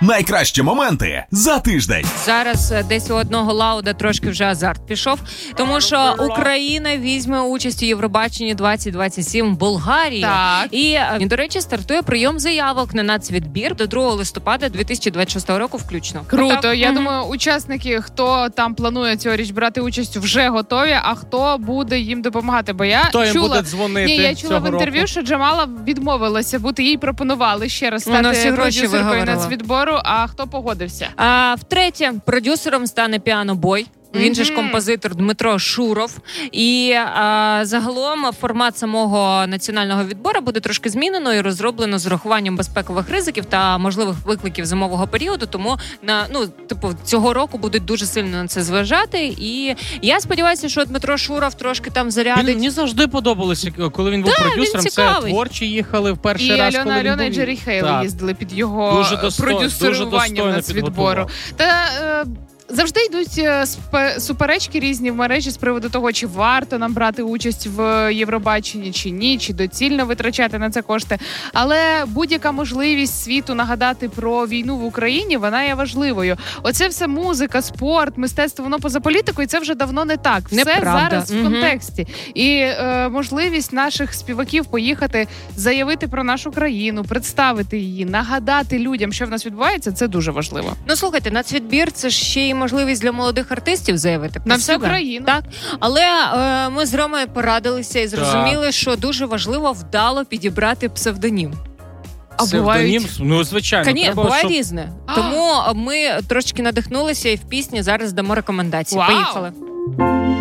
Найкращі моменти за тиждень. Зараз десь у одного Лауда трошки вже азарт пішов, тому що Україна візьме участь у Євробаченні 2027 в Болгарії. Так. І, до речі, стартує прийом заявок на нацвідбір до 2 листопада 2026 року включно. Круто. Так. Я думаю, учасники, хто там планує цьогоріч брати участь, вже готові, а хто буде їм допомагати? Бо я Хто їм чула, буде дзвонити я чула цього в інтерв'ю, року? що Джамала відмовилася бути, їй пропонували ще раз Вона всі стати гроші продюсеркою виговорила. нацвідбору, а хто погодився? Втретє, продюсером стане піано-бой. Він же ж композитор Дмитро Шуров. І загалом формат самого національного відбору буде трошки змінено і розроблено з урахуванням безпекових ризиків та можливих викликів зимового періоду. Тому цього року будуть дуже сильно на це зважати. І я сподіваюся, що Дмитро Шуров трошки там зарядить. Мені завжди подобалося, коли він був продюсером. Це творчі їхали в перший раз, коли він Альона і був. Джері Хейл Так. їздили під його продюсеруванням нацвідбору. Завжди йдуть суперечки різні в мережі з приводу того, чи варто нам брати участь в Євробаченні, чи ні, чи доцільно витрачати на це кошти. Але будь-яка можливість світу нагадати про війну в Україні, вона є важливою. Оце все музика, спорт, мистецтво, воно поза політикою, це вже давно не так. Все Неправда. зараз в контексті. І можливість наших співаків поїхати, заявити про нашу країну, представити її, нагадати людям, що в нас відбувається, це дуже важливо. Ну, слухайте, нацвідбір – це ж ще й можливість для молодих артистів заявити про На всю себе. країну. Так, але ми з Ромою порадилися і зрозуміли, що дуже важливо вдало підібрати псевдонім. А Псевдонім? Ну, звичайно. Звісно, треба, буває щоб... різне. Тому ми трошки надихнулися і в пісні зараз дамо рекомендації. Вау! Поїхали.